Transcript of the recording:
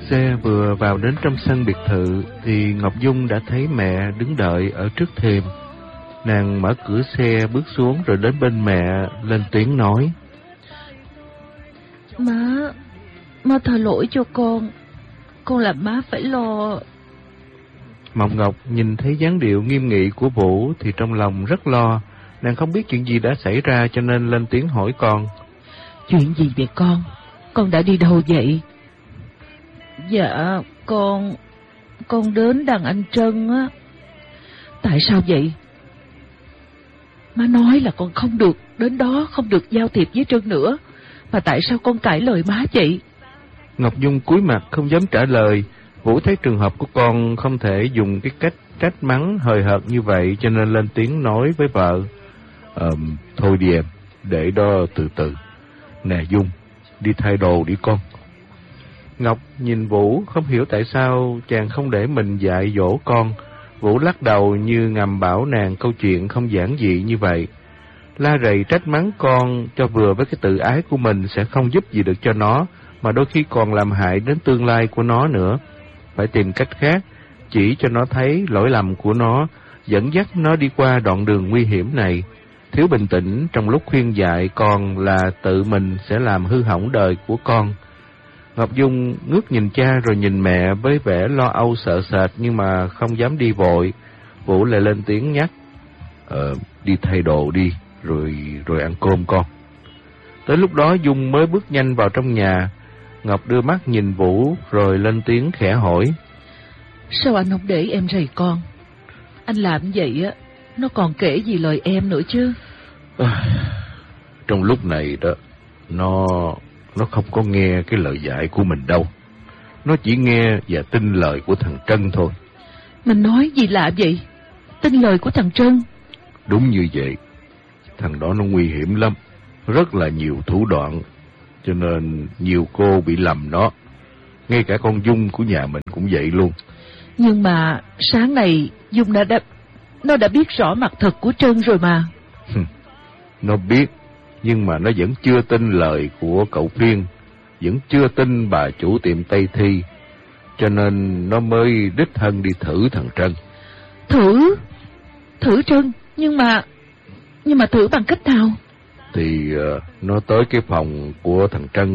Xe vừa vào đến trong sân biệt thự thì Ngọc Dung đã thấy mẹ đứng đợi ở trước thềm. Nàng mở cửa xe bước xuống rồi đến bên mẹ lên tiếng nói: Má tha lỗi cho con làm má phải lo. Mộng Ngọc nhìn thấy dáng điệu nghiêm nghị của Vũ thì trong lòng rất lo. Nàng không biết chuyện gì đã xảy ra cho nên lên tiếng hỏi con: Chuyện gì vậy con? Con đã đi đâu vậy? Dạ, con đến đằng anh Trân á. Tại sao vậy? Má nói là con không được đến đó, không được giao thiệp với Trân nữa. Mà tại sao con cãi lời má vậy? Ngọc Dung cúi mặt không dám trả lời. Vũ thấy trường hợp của con không thể dùng cái cách trách mắng hời hợt như vậy cho nên lên tiếng nói với vợ: Thôi đi em, để đó từ từ. Nè Dung, đi thay đồ đi con. Ngọc nhìn Vũ không hiểu tại sao chàng không để mình dạy dỗ con. Vũ lắc đầu như ngầm bảo nàng câu chuyện không giản dị như vậy. La rầy trách mắng con cho vừa với cái tự ái của mình sẽ không giúp gì được cho nó, mà đôi khi còn làm hại đến tương lai của nó nữa. Phải tìm cách khác, chỉ cho nó thấy lỗi lầm của nó, dẫn dắt nó đi qua đoạn đường nguy hiểm này. Thiếu bình tĩnh trong lúc khuyên dạy con là tự mình sẽ làm hư hỏng đời của con. Ngọc Dung ngước nhìn cha rồi nhìn mẹ với vẻ lo âu sợ sệt nhưng mà không dám đi vội. Vũ lại lên tiếng nhắc: Đi thay đồ đi, rồi ăn cơm con. Tới lúc đó Dung mới bước nhanh vào trong nhà. Ngọc đưa mắt nhìn Vũ rồi lên tiếng khẽ hỏi: Sao anh không để em rầy con? Anh làm vậy á, nó còn kể gì lời em nữa chứ. Trong lúc này đó, nó không có nghe cái lời dạy của mình đâu. Nó chỉ nghe và tin lời của thằng Trân thôi. Mình nói gì lạ vậy? Tin lời của thằng Trân? Đúng như vậy. Thằng đó nó nguy hiểm lắm, rất là nhiều thủ đoạn, cho nên nhiều cô bị lầm nó. Ngay cả con Dung của nhà mình cũng vậy luôn. Nhưng mà sáng nay Dung nó đã biết rõ mặt thật của Trân rồi mà. Nó biết, nhưng mà nó vẫn chưa tin lời của cậu Phiên, vẫn chưa tin bà chủ tiệm Tây Thi, cho nên nó mới đích thân đi thử thằng Trân. Thử Trân? Nhưng mà thử bằng cách nào? Thì nó tới cái phòng của thằng Trân